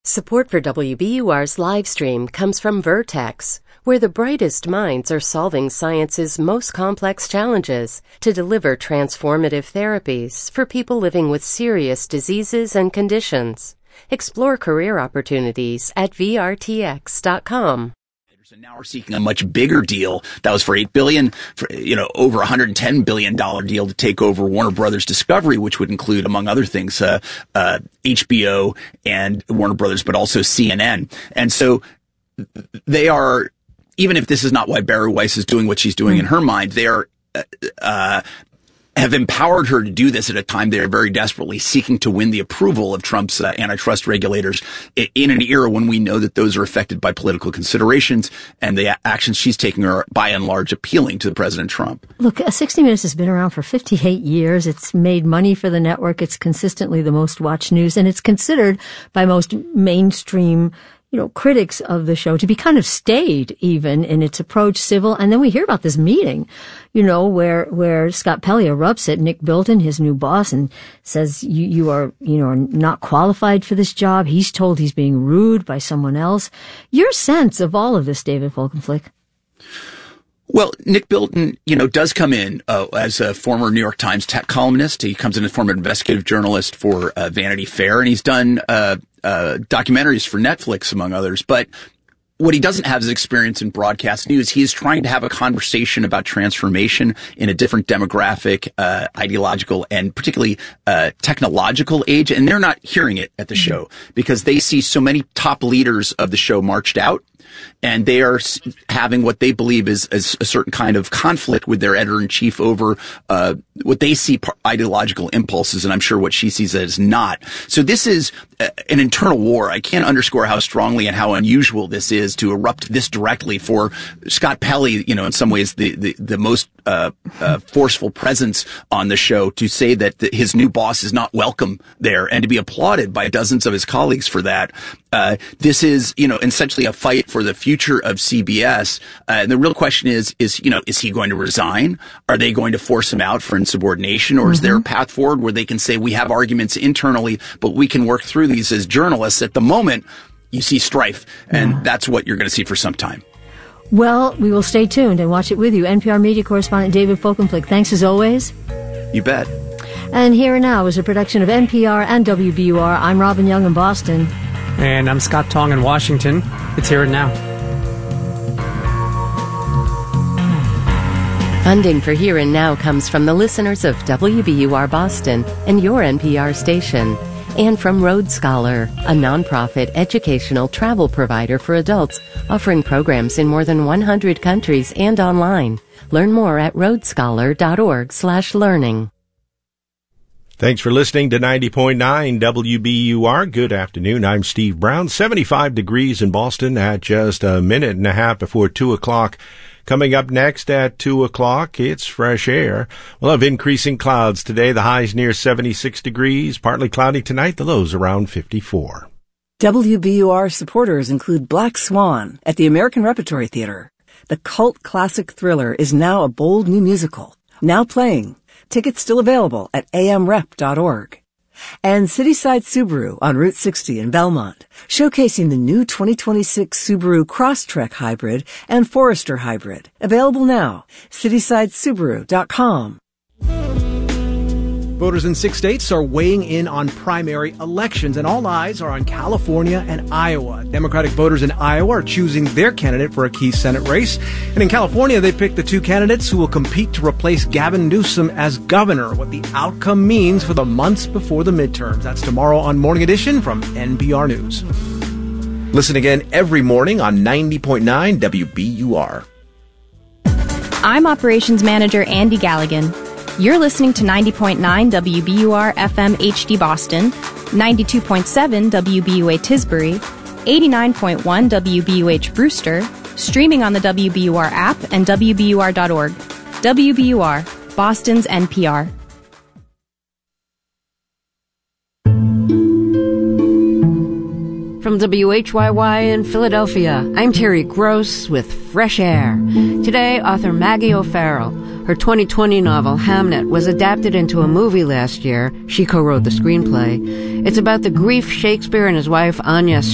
Support for WBUR's live stream comes from Vertex, where the brightest minds are solving science's most complex challenges to deliver transformative therapies for people living with serious diseases and conditions. Explore career opportunities at vrtx.com. And now we're seeking a much bigger deal that was for $8 billion, over $110 billion deal to take over Warner Brothers Discovery, which would include, among other things, HBO and Warner Brothers, but also CNN. And so they are, even if this is not why Bari Weiss is doing what she's doing in her mind, they are, have empowered her to do this at a time they are very desperately seeking to win the approval of Trump's antitrust regulators in an era when we know that those are affected by political considerations, and the actions she's taking are by and large appealing to President Trump. Look, 60 Minutes has been around for 58 years. It's made money for the network. It's consistently the most watched news, and it's considered by most mainstream critics of the show to be kind of staid even in its approach, civil. And then we hear about this meeting, where Scott Pelley erupts at Nick Bilton, his new boss, and says you are not qualified for this job. He's told he's being rude by someone else. Your sense of all of this, David Folkenflik? Well, Nick Bilton, does come in as a former New York Times tech columnist. He comes in as former investigative journalist for Vanity Fair, and he's done documentaries for Netflix, among others. But what he doesn't have is experience in broadcast news. He is trying to have a conversation about transformation in a different demographic, ideological, and particularly technological age. And they're not hearing it at the show because they see so many top leaders of the show marched out. And they are having what they believe is a certain kind of conflict with their editor-in-chief over what they see ideological impulses, and I'm sure what she sees as not. So this is an internal war. I can't underscore how strongly and how unusual this is to erupt this directly for Scott Pelley, in some ways the most forceful presence on the show, to say that his new boss is not welcome there and to be applauded by dozens of his colleagues for that. This is, essentially a fight for the future of CBS. And the real question is he going to resign? Are they going to force him out for insubordination? Or is there a path forward where they can say, we have arguments internally, but we can work through these as journalists? At the moment, you see strife, and that's what you're going to see for some time. Well, we will stay tuned and watch it with you. NPR media correspondent David Folkenflik, thanks as always. You bet. And Here and Now is a production of NPR and WBUR. I'm Robin Young in Boston. And I'm Scott Tong in Washington. It's Here and Now. Funding for Here and Now comes from the listeners of WBUR Boston and your NPR station, and from Road Scholar, a nonprofit educational travel provider for adults offering programs in more than 100 countries and online. Learn more at roadscholar.org/learning. Thanks for listening to 90.9 WBUR. Good afternoon. I'm Steve Brown. 75 degrees in Boston at just a minute and a half before 2 o'clock. Coming up next at 2 o'clock, it's fresh air. We'll have increasing clouds today. The highs near 76 degrees. Partly cloudy tonight. The lows around 54. WBUR supporters include Black Swan at the American Repertory Theater. The cult classic thriller is now a bold new musical. Now playing. Tickets still available at amrep.org. And Cityside Subaru on Route 60 in Belmont, showcasing the new 2026 Subaru Crosstrek Hybrid and Forester Hybrid. Available now. CitysideSubaru.com. Voters in 6 states are weighing in on primary elections, and all eyes are on California and Iowa. Democratic voters in Iowa are choosing their candidate for a key Senate race. And in California, they picked the two candidates who will compete to replace Gavin Newsom as governor. What the outcome means for the months before the midterms. That's tomorrow on Morning Edition from NPR News. Listen again every morning on 90.9 WBUR. I'm Operations Manager Andy Galligan. You're listening to 90.9 WBUR FM HD Boston, 92.7 WBUA Tisbury, 89.1 WBUH Brewster, streaming on the WBUR app and WBUR.org. WBUR, Boston's NPR. From WHYY in Philadelphia, I'm Terry Gross with Fresh Air. Today, author Maggie O'Farrell. Her 2020 novel, Hamnet, was adapted into a movie last year. She co-wrote the screenplay. It's about the grief Shakespeare and his wife, Anya,